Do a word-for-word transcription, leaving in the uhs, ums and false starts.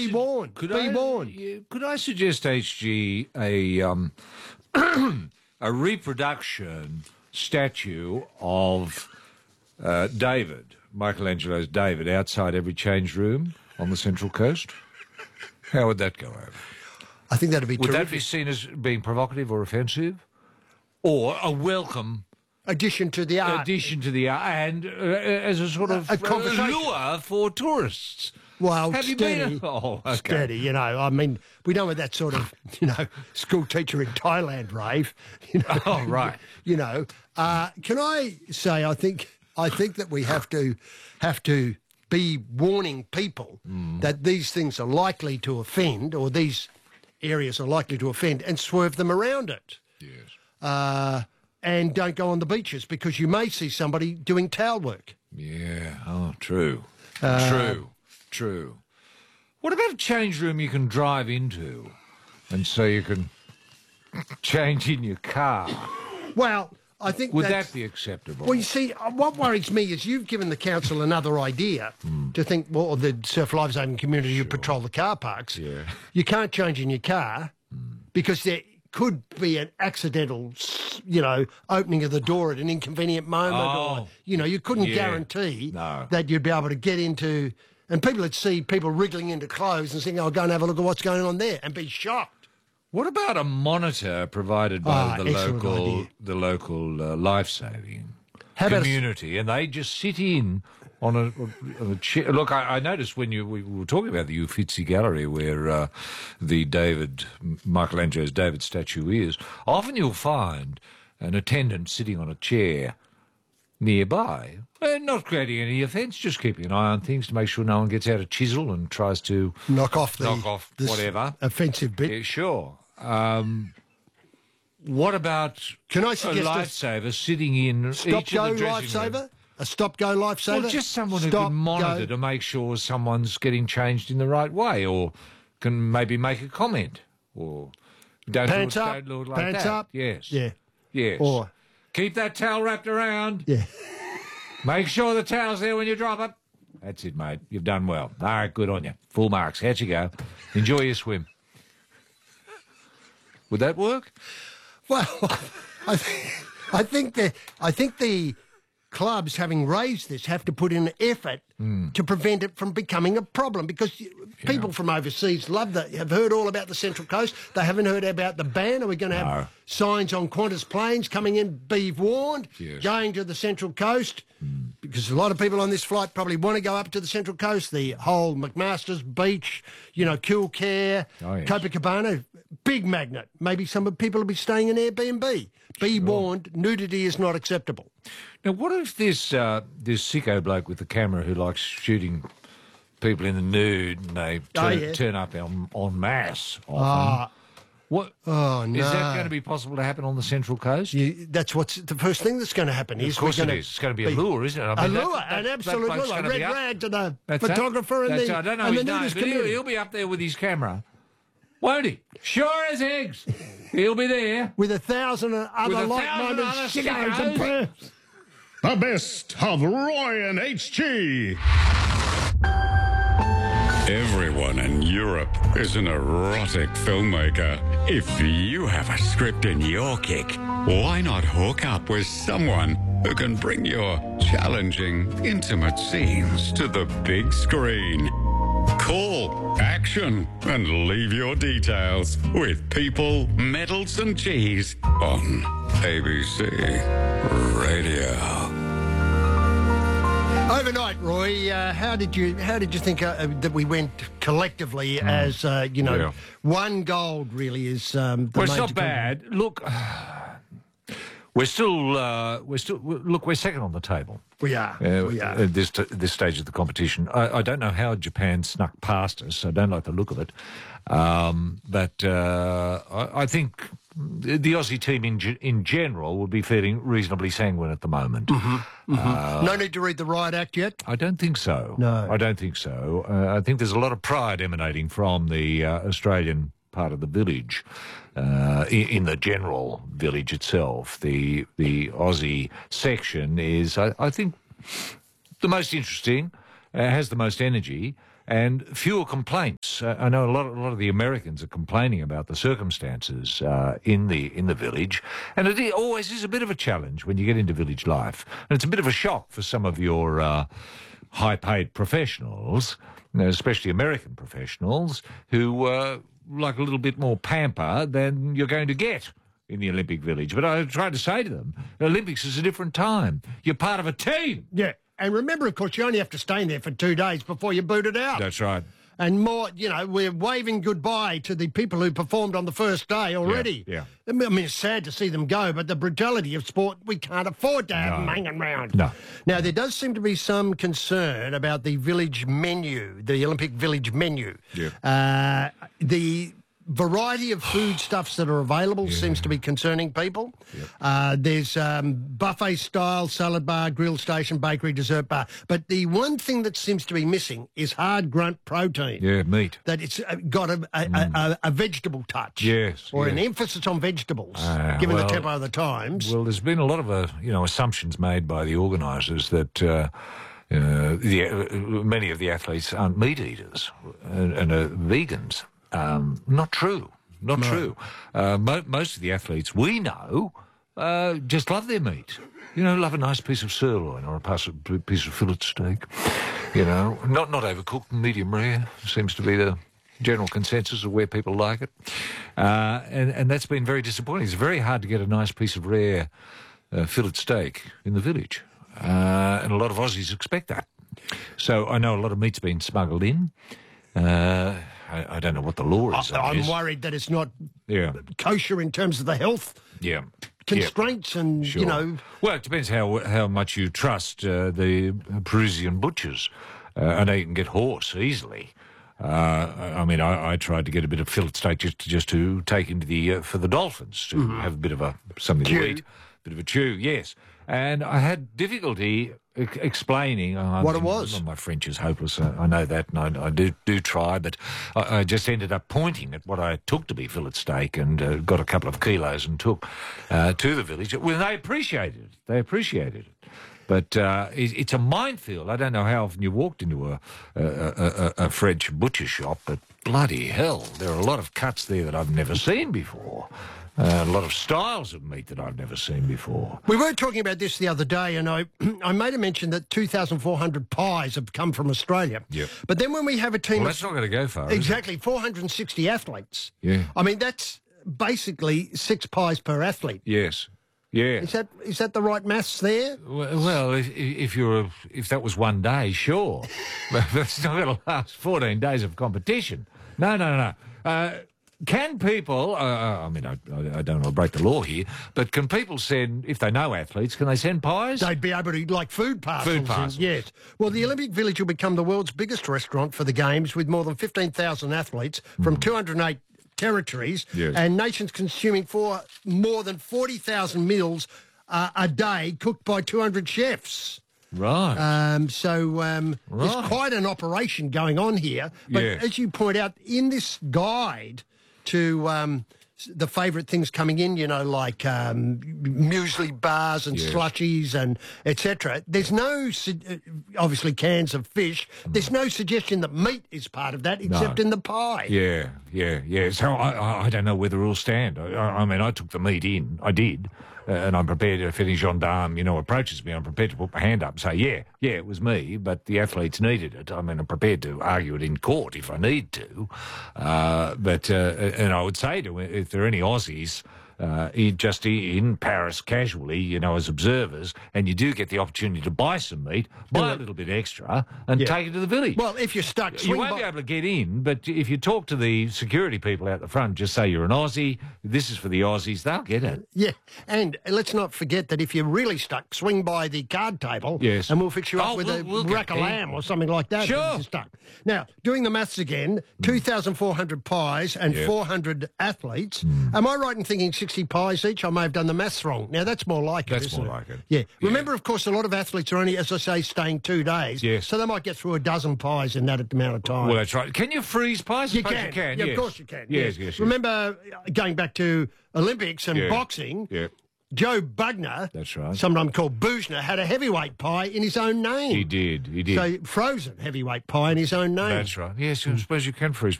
be su- warned. Could be I, warned. yeah, Could I suggest, H G, a um, a reproduction statue of uh, David, Michelangelo's David, outside every change room on the Central Coast? How would that go over? I think that'd be Would terrific. that be seen as being provocative or offensive? Or a welcome Addition to the art. addition to the art and uh, as a sort of A conversation. lure for tourists? Well, Have you steady. been? Oh, okay. Steady, you know. I mean, we don't want that sort of, you know, school teacher in Thailand rave. You know, Oh, right. You know, uh, can I say? I think I think that we have to have to be warning people Mm. that these things are likely to offend, or these areas are likely to offend, and swerve them around it. Yes. Uh, and don't go on the beaches because you may see somebody doing towel work. Yeah. Oh, true. Uh, true. True. What about a change room you can drive into, and so you can change in your car? Well, I think Would that's, that be acceptable? Well, you see, uh, what worries me is you've given the council another idea to think, well, or the Surf Lifesaving community who patrol the car parks. Yeah. You can't change in your car because there could be an accidental, s- you know, opening of the door at an inconvenient moment. Or, Oh, you know, you couldn't yeah. guarantee No. that you'd be able to get into... And people would see people wriggling into clothes and saying, I'll go and have a look at what's going on there, and be shocked. What about a monitor provided by Ah, the excellent local idea. the local uh, life-saving How about a- community, and they just sit in on a, on a chair? Look, I, I noticed when you we were talking about the Uffizi Gallery, where uh, the David Michelangelo's David statue is. Often you'll find an attendant sitting on a chair nearby, and not creating any offence, just keeping an eye on things to make sure no one gets out a chisel and tries to Knock off the... knock off this whatever. offensive bit. Yeah, sure. Um, what about Can I a suggest a- lifesaver sitting in Stop each go of the dressing lifesaver? room? A stop go lifesaver? Well, just someone who Stop, can monitor go. to make sure someone's getting changed in the right way, or can maybe make a comment, or don't Pants do it, up, don't do it like pants that. up. Yes. Yeah. Yes. Or- keep that towel wrapped around. Yeah. Make sure the towel's there when you drop it. That's it, mate. You've done well. All right, good on you. Full marks. Out you go. Enjoy your swim. Would that work? Well, I, th- I think that I think the clubs, having raised this, have to put in effort to prevent it from becoming a problem, because y- people from overseas love that, have heard all about the Central Coast. They haven't heard about the ban. Are we going to have No. signs on Qantas planes coming in, be warned, Yes. going to the Central Coast? Because a lot of people on this flight probably want to go up to the Central Coast, the whole McMaster's Beach, you know, Kilcare, Oh, yes. Copacabana, big magnet. Maybe some people will be staying in Airbnb. Be warned, nudity is not acceptable. Now, what if this uh, this sicko bloke with the camera who likes shooting people in the nude and they Oh, turn, yeah. turn up en, en masse often? Ah, what, oh, no. is that going to be possible to happen on the Central Coast? You, that's what's the first thing that's going to happen. Is Of course we're it gonna is. It's going to be a lure, isn't it? I A mean, that- lure, that- an that absolute bloke's lure. gonna Red be up- rag to the That's that. photographer and That's- the, I don't know and his the name, nudist but he'll, community. he'll be up there with his camera, won't he? Sure as eggs. He'll be there. With a thousand other With a like-minded thousand other sickos and sickos. pervs. The best of Roy and H G. Everyone in Europe is an erotic filmmaker. If you have a script in your kick, why not hook up with someone who can bring your challenging, intimate scenes to the big screen? Call, action, and leave your details with People, Medals and Cheese on A B C Radio. Overnight, Roy, uh, how did you how did you think uh, that we went collectively as uh, you know Yeah. one gold really is um, the Well, it's major not bad. Look, we're still, uh, we're still. Look, we're second on the table. We are. Uh, we are. At this, t- this stage of the competition. I, I don't know how Japan snuck past us. I don't like the look of it. Um, but uh, I, I think the the Aussie team in, ge- in general would be feeling reasonably sanguine at the moment. Mm-hmm. no need to read the riot act yet. I don't think so. No. I don't think so. Uh, I think there's a lot of pride emanating from the uh, Australian part of the village, uh, in, in the general village itself. The the Aussie section is, I, I think, the most interesting, uh, has the most energy, and fewer complaints. Uh, I know a lot, a lot of the Americans are complaining about the circumstances uh, in the in the village, and it i- always is a bit of a challenge when you get into village life, and it's a bit of a shock for some of your uh, high-paid professionals, you know, especially American professionals, who uh, like a little bit more pamper than you're going to get in the Olympic Village. But I tried to say to them, the Olympics is a different time. You're part of a team. Yeah. And remember, of course, you only have to stay in there for two days before you're booted out. That's right. And more, you know, we're waving goodbye to the people who performed on the first day already. Yeah, I mean, it's sad to see them go, but the brutality of sport, we can't afford to have No. them hanging around. No. Now, there does seem to be some concern about the village menu, the Olympic Village menu. Yeah. Uh, the variety of foodstuffs that are available seems to be concerning people. Yep. Uh, there's um, buffet-style salad bar, grill station, bakery, dessert bar. But the one thing that seems to be missing is hard grunt protein. Yeah, meat. That it's uh, got a, a, a, a, a vegetable touch. Yes, Or an yes. emphasis on vegetables, Ah, given well- the tempo of the times. Well, there's been a lot of uh, you know assumptions made by the organisers that uh, uh, the, uh, many of the athletes aren't meat eaters and, and are vegans. Um, not true. Not true. Uh, mo- most of the athletes we know uh, just love their meat. You know, love a nice piece of sirloin or a piece of, piece of fillet steak. You know, not not overcooked, medium rare seems to be the general consensus of where people like it. Uh, and, and that's been very disappointing. It's very hard to get a nice piece of rare uh, fillet steak in the village. Uh, and a lot of Aussies expect that. So I know a lot of meat's been smuggled in. Uh, I, I don't know what the law is. I, on I'm this. worried that it's not Yeah, kosher in terms of the health yeah. constraints and, Sure. you know... Well, it depends how how much you trust uh, the Parisian butchers. Uh, I know you can get horse easily. Uh, I mean, I, I tried to get a bit of fillet steak just to, just to take into the uh, for the dolphins to have a bit of a something Chew. to eat, bit of a chew. Yes, and I had difficulty e- explaining uh, What it was. well, my French is hopeless. I, I know that, and I, I do do try, but I, I just ended up pointing at what I took to be fillet steak, and uh, got a couple of kilos and took uh, to the village. Well, they appreciated it. They appreciated it. But uh, it, it's a minefield. I don't know how often you walked into a, a, a, a French butcher shop, but bloody hell, there are a lot of cuts there that I've never seen before. Uh, a lot of styles of meat that I've never seen before. We were talking about this the other day, and I I made a mention that two thousand four hundred pies have come from Australia. Yep. But then when we have a team Well, of... that's not going to go far, is it? Exactly, four hundred sixty athletes. Yeah. I mean, that's basically six pies per athlete. Yes. Yeah. Is that is that the right maths there? Well, well, if, if you're if that was one day, sure, but it's not going to last fourteen days of competition. No, no, no. Uh, can people? Uh, I mean, I, I I don't want to break the law here, but can people send, if they know athletes, can they send pies? They'd be able to, like, food parcels. Food parcels. And, yes. Well, the Olympic Village will become the world's biggest restaurant for the Games, with more than fifteen thousand athletes from two hundred eight territories, Yes. and nations consuming for more than forty thousand meals uh, a day, cooked by two hundred chefs. Right. Um, so um, Right. there's quite an operation going on here. But Yes. as you point out, in this guide to um, s- the favourite things coming in, you know, like um, muesli bars and Yes. slushies and et cetera, there's no, su- uh, obviously cans of fish, there's no suggestion that meat is part of that except in the pie. Yeah, yeah, yeah. So I, I, I don't know where the rules stand. I, I I mean, I took the meat in. I did. Uh, and I'm prepared, if any gendarme, you know, approaches me, I'm prepared to put my hand up and say, yeah, yeah, it was me, but the athletes needed it. I mean, I'm prepared to argue it in court if I need to. Uh, but, uh, and I would say to, if there are any Aussies, uh, in- just in Paris casually, you know, as observers, and you do get the opportunity to buy some meat, buy a little bit extra and Yeah. take it to the village. Well, if you're stuck, You swing won't by- be able to get in, but if you talk to the security people out the front, just say you're an Aussie, this is for the Aussies, they'll get it. Yeah, and let's not forget that if you're really stuck, swing by the card table, Yes. and we'll fix you up Oh, with we'll- a we'll get rack of there. lamb or something like that. if Sure. you're stuck. Now, doing the maths again, two thousand four hundred pies and Yep. four hundred athletes. Am I right in thinking sixty pies each? I may have done the maths wrong. Now, that's more like it, That's isn't more it? like it. Yeah. Remember, of course, a lot of athletes are only, as I say, staying two days. Yes. So they might get through a dozen pies in that amount of time. Well, that's right. Can you freeze pies? You Suppose can. You can. Yeah, yes. of course you can. Yes, yes, yes. Remember, uh, going back to Olympics and Yeah. boxing, Yeah. Joe Bugner, That's right. sometimes called Boozner, had a heavyweight pie in his own name. He did, he did. So frozen heavyweight pie in his own name. That's right. Yes, I suppose you can freeze